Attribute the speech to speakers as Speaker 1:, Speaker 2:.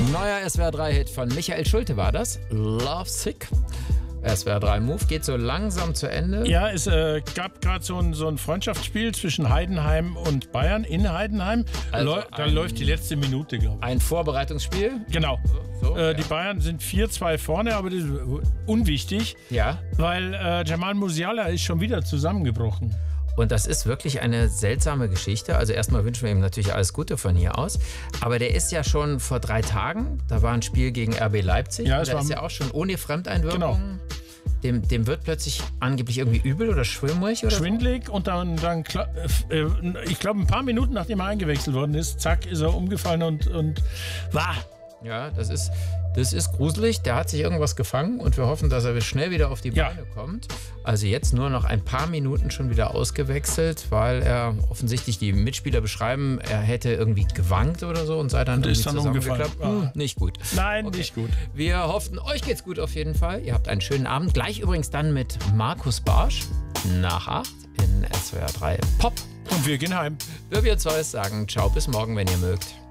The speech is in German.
Speaker 1: Neuer SWR3-Hit von Michael Schulte war das. Love Sick. SWR3 Move geht so langsam zu Ende.
Speaker 2: Ja, es gab gerade so ein Freundschaftsspiel zwischen Heidenheim und Bayern in Heidenheim.
Speaker 1: Also
Speaker 2: Da läuft die letzte Minute, glaube ich.
Speaker 1: Ein Vorbereitungsspiel.
Speaker 2: Genau.
Speaker 1: So,
Speaker 2: Die Bayern sind 4-2 vorne, aber das ist unwichtig,
Speaker 1: Ja.
Speaker 2: weil Jamal Musiala ist schon wieder zusammengebrochen.
Speaker 1: Und das ist wirklich eine seltsame Geschichte. Also erstmal wünschen wir ihm natürlich alles Gute von hier aus. Aber der ist ja schon vor 3 Tagen, da war ein Spiel gegen RB Leipzig.
Speaker 2: Ja,
Speaker 1: da ist ja auch schon ohne Fremdeinwirkung.
Speaker 2: Genau.
Speaker 1: Dem wird plötzlich angeblich irgendwie übel oder schwindelig oder
Speaker 2: Schwindelig und dann ich glaube, ein paar Minuten nachdem er eingewechselt worden ist, zack, ist er umgefallen und war.
Speaker 1: Ja, das ist gruselig. Der hat sich irgendwas gefangen und wir hoffen, dass er schnell wieder auf die Beine kommt. Also jetzt nur noch ein paar Minuten schon wieder ausgewechselt, weil er offensichtlich, die Mitspieler beschreiben, er hätte irgendwie gewankt oder so und sei dann irgendwie
Speaker 2: ist dann
Speaker 1: zusammengeklappt. Nicht gut.
Speaker 2: Nein,
Speaker 1: Okay.
Speaker 2: nicht gut.
Speaker 1: Wir hoffen, euch geht's gut auf jeden Fall. Ihr habt einen schönen Abend. Gleich übrigens dann mit Markus Barsch nach 8 in SWR3 Pop.
Speaker 2: Und wir gehen heim.
Speaker 1: Wir Zeus sagen ciao, bis morgen, wenn ihr mögt.